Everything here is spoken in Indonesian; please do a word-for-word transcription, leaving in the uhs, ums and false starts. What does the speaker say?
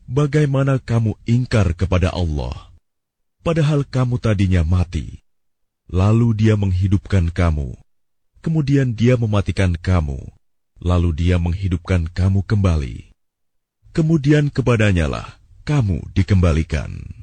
Bagaimana kamu ingkar kepada Allah, padahal kamu tadinya mati, lalu Dia menghidupkan kamu, kemudian Dia mematikan kamu, lalu Dia menghidupkan kamu kembali. Kemudian kepadanyalah kamu dikembalikan.